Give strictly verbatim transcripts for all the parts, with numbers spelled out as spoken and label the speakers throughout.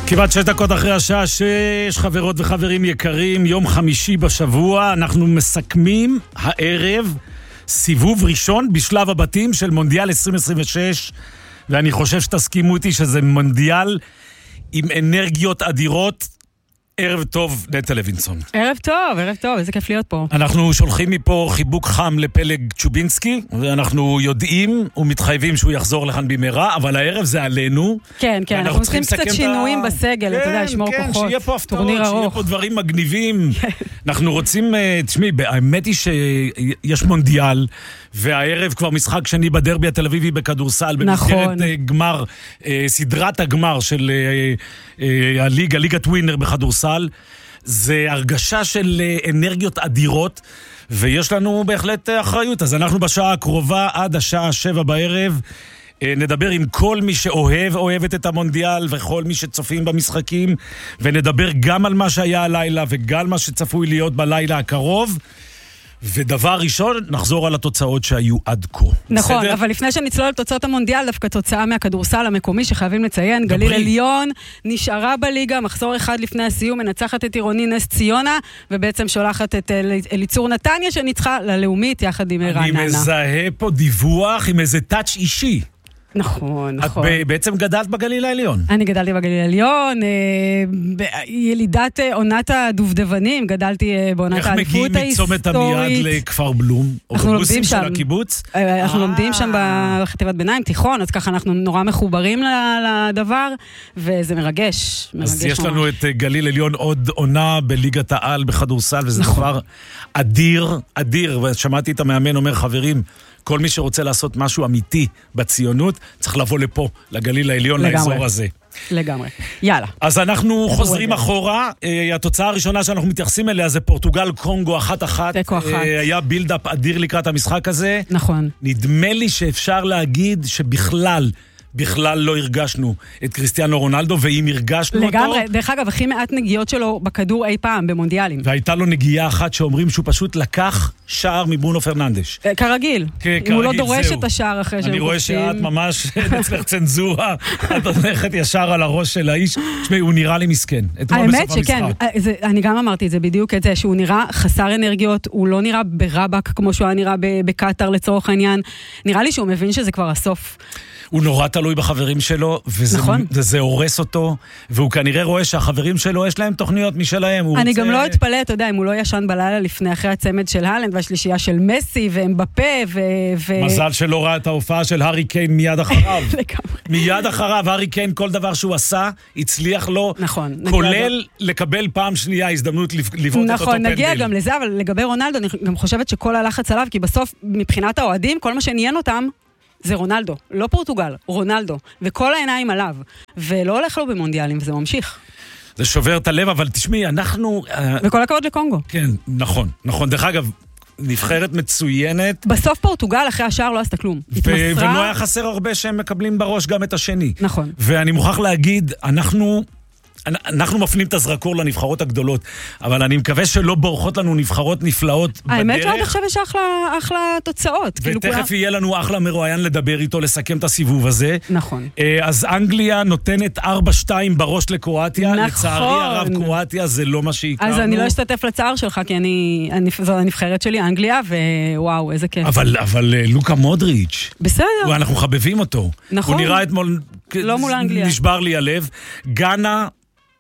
Speaker 1: כמעט שש דקות אחרי השעה שש, חברות וחברים יקרים, יום חמישי בשבוע, אנחנו מסכמים הערב סיבוב ראשון בשלב הבתים של מונדיאל עשרים עשרים ושש, ואני חושב שתסכימו איתי שזה מונדיאל עם אנרגיות אדירות. ערב טוב, נטע לוינסון.
Speaker 2: ערב טוב, ערב טוב, איזה כיף להיות פה.
Speaker 1: אנחנו שולחים מפה חיבוק חם לפלג צ'ובינסקי, ואנחנו יודעים ומתחייבים שהוא יחזור לכאן במהרה, אבל הערב זה עלינו.
Speaker 2: כן, כן, אנחנו עושים קצת שינויים בסגל, אתה יודע, לשמור כוחות.
Speaker 1: כן, שיהיה פה הפתעות, שיהיה פה דברים מגניבים. אנחנו רוצים, תשמעי, האמת היא שיש מונדיאל, והערב כבר משחק שני בדרבי התל אביבי בכדורסל, במסגרת גמר, סדרת הגמר של הליגה, ליגת ווינר בכדורסל. זה הרגשה של אנרגיות אדירות, ויש לנו בהחלט אחריות. אז אנחנו בשעה הקרובה עד השעה שבע בערב נדבר עם כל מי שאוהב, אוהבת את המונדיאל, וכל מי שצופים במשחקים, ונדבר גם על מה שהיה הלילה וגם מה שצפוי להיות בלילה הקרוב. ודבר ראשון, נחזור על התוצאות שהיו עד כה.
Speaker 2: נכון, בסדר? אבל לפני שנצלול לתוצאות המונדיאל, דווקא תוצאה מהכדורסל המקומי שחייבים לציין, גליל עליון נשארה בליגה, מחזור אחד לפני הסיום, מנצחת את עירוני נס ציונה, ובעצם שולחת את אליצור נתניה שניצחה ללאומית יחד עם רעננה.
Speaker 1: אני מזהה פה דיווח עם איזה טאץ' אישי.
Speaker 2: נכון, נכון.
Speaker 1: את בעצם גדלת בגליל העליון.
Speaker 2: אני גדלתי בגליל העליון, ילידת עונת הדובדבנים, גדלתי בעונת האליפות ההיסטורית.
Speaker 1: איך מגיעים מצומת עמיעד לכפר בלום? אוטובוסים של הקיבוץ?
Speaker 2: אנחנו לומדים שם בחטיבת ביניים, תיכון, אז ככה אנחנו נורא מחוברים לדבר, וזה מרגש.
Speaker 1: אז יש לנו את גליל עליון עוד עונה בליגת העל בכדורסל, וזה דבר אדיר, אדיר, ושמעתי את המאמן אומר, חברים, כל מי שרוצה לעשות משהו אמיתי בציונות, צריך לבוא לפה, לגליל העליון, לגמרי. לאזור הזה.
Speaker 2: לגמרי. יאללה.
Speaker 1: אז אנחנו חוזרים אחורה. התוצאה הראשונה שאנחנו מתייחסים אליה זה פורטוגל קונגו אחת אחת.
Speaker 2: תיקו אחת.
Speaker 1: היה בילדאפ אדיר לקראת המשחק הזה.
Speaker 2: נכון.
Speaker 1: נדמה לי שאפשר להגיד שבכלל... בכלל לא הרגשנו את קריסטיאנו רונלדו, ואם הרגשנו
Speaker 2: לגמרי, אותו...
Speaker 1: לגמרי,
Speaker 2: דרך אגב, הכי מעט נגיעות שלו בכדור אי פעם, במונדיאלים.
Speaker 1: והייתה לו נגיעה אחת שאומרים שהוא פשוט לקח שער מברונו פרננדש.
Speaker 2: כרגיל. כן, אם הוא לא דורש את השער אחרי שהם
Speaker 1: אני רואה שאת ממש נצלח צנזורה, את הולכת ישר על הראש של האיש. תשמעי, הוא נראה לי מסכן.
Speaker 2: האמת שכן, זה, אני גם אמרתי את זה בדיוק, את זה, שהוא נראה חסר אנרגיות, הוא לא נראה ברבק כמו שהוא היה נראה בקטר לצורך העניין. נראה לי שהוא מבין שזה כבר הסוף.
Speaker 1: הוא נורא תלוי בחברים שלו, וזה,
Speaker 2: נכון.
Speaker 1: וזה הורס אותו, והוא כנראה רואה שהחברים שלו יש להם תוכניות משלהם.
Speaker 2: אני
Speaker 1: רוצה...
Speaker 2: גם לא אתפלא, אתה יודע, אם הוא לא ישן בלילה לפני אחרי הצמד של הלנד, והשלישייה של מסי ואמבפה, ו... ו...
Speaker 1: מזל שלא ראה את ההופעה של הארי קיין מיד אחריו. מיד אחריו, הארי קיין, כל דבר שהוא עשה, הצליח לו,
Speaker 2: נכון,
Speaker 1: כולל לקבל פעם שנייה הזדמנות לבעוט את אותו פנדל.
Speaker 2: נכון, נגיע גם לזה, אבל לגבי רונלדו, אני גם חושבת שכל הלחץ עליו, כי בסוף, מבחינת האוהדים, כל מה שעניין אותם, זה רונלדו, לא פורטוגל, רונלדו, וכל העיניים עליו, ולא הולך לו במונדיאלים, וזה ממשיך.
Speaker 1: זה שובר את הלב, אבל תשמעי, אנחנו...
Speaker 2: וכל הכבוד לקונגו.
Speaker 1: כן, נכון, נכון. דרך אגב, נבחרת מצוינת.
Speaker 2: בסוף פורטוגל, אחרי השער, לא עשתה כלום. התמסרה...
Speaker 1: ולא היה חסר הרבה שהם מקבלים בראש גם את השני.
Speaker 2: נכון.
Speaker 1: ואני מוכרח להגיד, אנחנו... אנחנו מפנים את הזרקור לנבחרות הגדולות, אבל אני מקווה שלא בורחות לנו נבחרות נפלאות בדרך.
Speaker 2: האמת שעד עכשיו יש אחלה, אחלה תוצאות.
Speaker 1: ותכף יהיה לנו אחלה מרואיין לדבר איתו, לסכם את הסיבוב הזה.
Speaker 2: נכון.
Speaker 1: אז אנגליה נותנת ארבע שתיים בראש לקרואטיה. נכון. לצערי הרב קרואטיה זה לא מה שהכרנו.
Speaker 2: אז אני לא אשתתף לצער שלך, כי אני, זו הנבחרת שלי, אנגליה, ווואו, איזה כיף.
Speaker 1: אבל, אבל לוקה מודריץ'.
Speaker 2: בסדר.
Speaker 1: אנחנו חבבים אותו.
Speaker 2: נכון.
Speaker 1: הוא נראה אתמול...
Speaker 2: לא מול אנגליה. נשבר
Speaker 1: לי הלב. גאנה...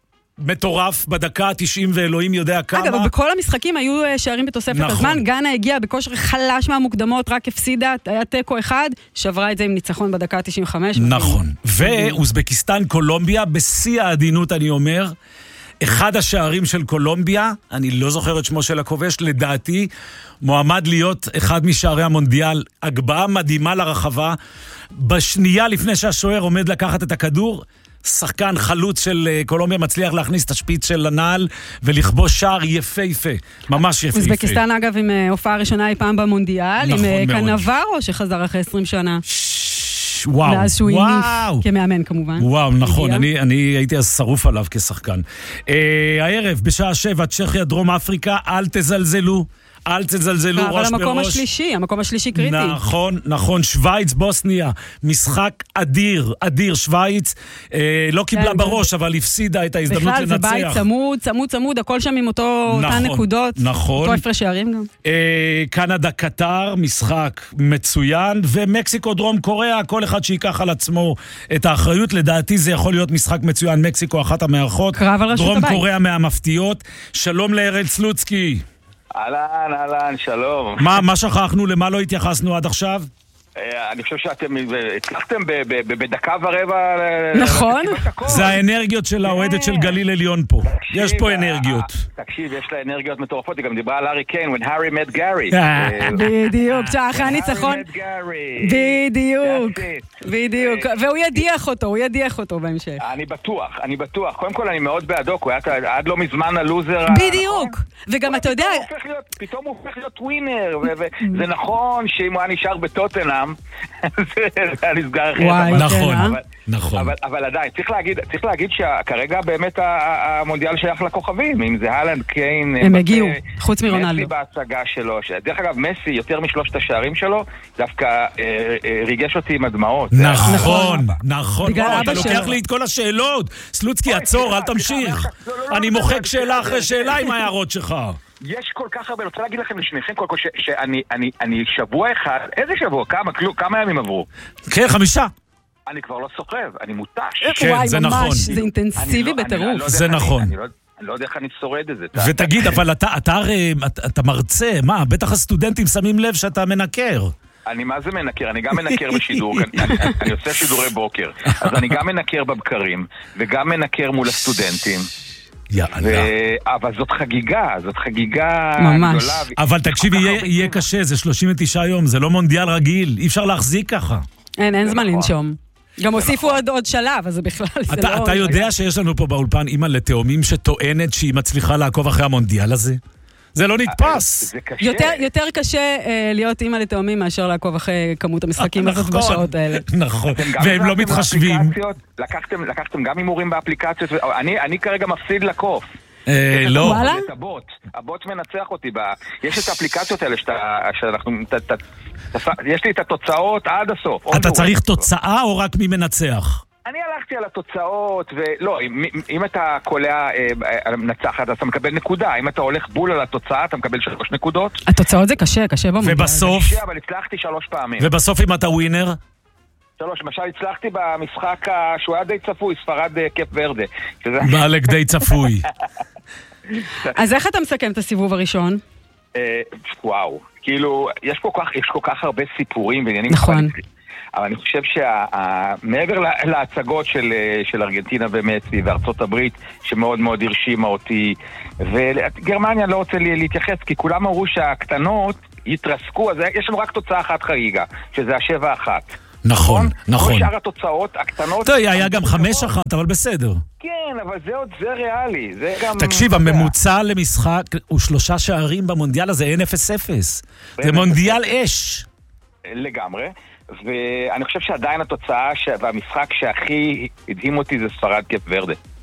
Speaker 1: מטורף בדקה ה-תשעים ואלוהים יודע כמה.
Speaker 2: אגב, בכל המשחקים היו שערים בתוספת נכון. הזמן, גאנה הגיעה בכושר חלש מהמוקדמות, רק הפסידה, היה טקו אחד, שברה את זה עם ניצחון בדקה ה-תשעים וחמש.
Speaker 1: נכון. ואוזבקיסטן קולומביה, בשיא העדינות אני אומר, אחד השערים של קולומביה, אני לא זוכר את שמו של הכובש, לדעתי, מועמד להיות אחד משערי המונדיאל, הגבהה מדהימה לרחבה, בשנייה לפני שהשוער עומד לקחת את הכדור, שחקן חלוץ של קולומביה מצליח להכניס את השפיץ של הנעל ולכבוש שער יפהפה, ממש יפהפה.
Speaker 2: אוזבקיסטן אגב עם הופעה ראשונה אי פעם במונדיאל, עם קנברו שחזר אחרי עשרים שנה.
Speaker 1: וואו,
Speaker 2: ואז שהוא הניף כמאמן כמובן.
Speaker 1: וואו, נכון, אני, אני הייתי אז שרוף עליו כשחקן. אה, הערב בשעה שבע, צ'כיה דרום אפריקה, אל תזלזלו. אל תזלזלו ראש בראש.
Speaker 2: אבל המקום השלישי, המקום השלישי קריטי.
Speaker 1: נכון, נכון, שוויץ, בוסניה, משחק אדיר, אדיר, שוויץ, אה, לא קיבלה כן, בראש, אבל הפסידה את ההזדמנות
Speaker 2: בכלל,
Speaker 1: לנצח.
Speaker 2: בכלל, זה בית צמוד, צמוד, צמוד, הכל שם עם אותו, נכון, אותן נקודות.
Speaker 1: נכון.
Speaker 2: אותו הפרש שערים גם.
Speaker 1: אה, קנדה, קטר, משחק מצוין, ומקסיקו, דרום קוריאה, כל אחד שיקח על עצמו את האחריות, לדעתי זה יכול להיות משחק מצוין, מקסיקו אחת המארחות,
Speaker 2: קרב על רשות
Speaker 1: דרום
Speaker 2: הבית.
Speaker 1: קוריאה מהמפתיעות. שלום לארץ סלוצקי.
Speaker 3: אהלן, אהלן, שלום.
Speaker 1: מה, מה שכחנו? למה לא התייחסנו עד עכשיו?
Speaker 3: אני חושב שאתם הצלחתם בדקה ורבע...
Speaker 2: נכון.
Speaker 1: זה האנרגיות של האוהדת של גליל עליון פה. יש פה אנרגיות.
Speaker 3: תקשיב, יש לה אנרגיות מטורפות. היא גם דיברה על הארי קיין, when Harry met Gary.
Speaker 2: בדיוק, אחרי הניצחון. בדיוק. בדיוק. והוא ידיח אותו, הוא ידיח אותו בהמשך.
Speaker 3: אני בטוח, אני בטוח. קודם כל אני מאוד בעדו, הוא היה עד לא מזמן הלוזר...
Speaker 2: בדיוק. וגם אתה יודע...
Speaker 3: פתאום הוא הופך להיות ווינר, וזה נכון שאם הוא היה נשאר בטוטנהאם, זה היה נסגר אחרת.
Speaker 1: נכון, נכון.
Speaker 3: אבל עדיין, צריך להגיד שכרגע באמת המונדיאל שייך לכוכבים, אם זה הלנד, קיין,
Speaker 2: הם הגיעו, חוץ מרונלדו.
Speaker 3: מסי בהצגה שלו, דרך אגב, מסי יותר משלושת השערים שלו, דווקא ריגש אותי עם הדמעות.
Speaker 1: נכון, נכון. אתה לוקח לי את כל השאלות. סלוצקי, עצור, אל תמשיך. אני מוחק שאלה אחרי שאלה עם ההערות שלך.
Speaker 3: יש כל כך הרבה, אני רוצה להגיד לכם לשניכם כל כך שאני אני, אני שבוע אחד, איזה שבוע? כמה, כמה ימים עברו?
Speaker 1: כן, חמישה.
Speaker 3: אני כבר לא סוחב, אני מותש.
Speaker 1: כן, זה נכון.
Speaker 2: זה אינטנסיבי בטירוף.
Speaker 1: זה נכון.
Speaker 3: אני לא יודע איך אני שורד את זה.
Speaker 1: ותגיד, אבל אתה מרצה, מה? בטח הסטודנטים שמים לב שאתה מנקר.
Speaker 3: אני מה זה מנקר? אני גם מנקר בשידור, אני עושה שידורי בוקר. אז אני גם מנקר בבקרים, וגם מנקר מול הסטודנטים. אבל זאת חגיגה, זאת חגיגה
Speaker 2: ממש.
Speaker 3: גדולה.
Speaker 1: אבל תקשיב, יהיה קשה, זה שלושים ותשעה יום, זה לא מונדיאל רגיל, אי אפשר להחזיק ככה.
Speaker 2: אין, אין זמן לנשום. גם הוסיפו עוד שלב, אז זה בכלל, זה לא...
Speaker 1: אתה יודע שיש לנו פה באולפן אימא לתאומים שטוענת שהיא מצליחה לעקוב אחרי המונדיאל הזה? זה לא נתפס.
Speaker 2: יותר קשה להיות אימא לתאומים מאשר לעקוב אחרי כמות המשחקים הזאת בשעות האלה.
Speaker 1: נכון, והם לא מתחשבים.
Speaker 3: לקחתם גם הימורים באפליקציות, אני כרגע מפסיד לקוף.
Speaker 1: לא.
Speaker 2: וואלה?
Speaker 3: הבוט, הבוט מנצח אותי, יש את האפליקציות האלה שאנחנו, יש לי את התוצאות עד הסוף.
Speaker 1: אתה צריך תוצאה או רק מי מנצח?
Speaker 3: אני הלכתי על התוצאות, ולא, אם, אם אתה קולע אה, מנצחת, אז אתה מקבל נקודה. אם אתה הולך בול על התוצאה, אתה מקבל שלוש נקודות.
Speaker 2: התוצאות זה קשה, קשה במונדיאל.
Speaker 1: ובסוף?
Speaker 3: קשה, אבל הצלחתי שלוש פעמים.
Speaker 1: ובסוף אם אתה ווינר?
Speaker 3: שלוש, למשל הצלחתי במשחק שהוא היה די צפוי, ספרד קפ ורדה.
Speaker 1: בעלק די צפוי.
Speaker 2: אז איך אתה מסכם את הסיבוב הראשון?
Speaker 3: אה, וואו, כאילו, יש כל כך, יש כל כך הרבה סיפורים ועניינים.
Speaker 2: נכון.
Speaker 3: אבל אני חושב שמעבר להצגות של, של ארגנטינה ומסי וארצות הברית, שמאוד מאוד הרשימה אותי, וגרמניה לא רוצה להתייחס, כי כולם אמרו שהקטנות יתרסקו, אז יש לנו רק תוצאה אחת חגיגה, שזה השבע אחת.
Speaker 1: נכון, נכון.
Speaker 3: כל שאר התוצאות, הקטנות...
Speaker 1: טוב, היה גם חמש אחת, אבל בסדר.
Speaker 3: כן, אבל זה עוד, זה ריאלי, זה גם...
Speaker 1: תקשיב, הממוצע למשחק הוא שלושה שערים במונדיאל הזה, אין אפס אפס. זה מונדיאל אש.
Speaker 3: לגמרי. ואני חושב שעדיין התוצאה והמשחק שהכי הדהים אותי זה ספרד קפ ורדה.